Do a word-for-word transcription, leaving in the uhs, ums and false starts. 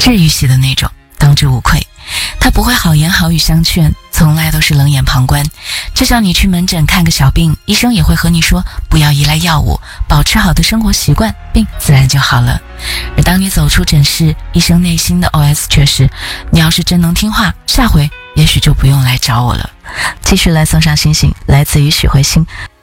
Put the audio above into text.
治愈系的那种，当之无愧。他不会好言好语相劝，从来都是冷眼旁观。就像你去门诊看个小病，医生也会和你说不要依赖药物，保持好的生活习惯，病自然就好了。而当你走出诊室，医生内心的 O S 却是，你要是真能听话，下回也许就不用来找我了。继续来送上星星，来自于许慧欣。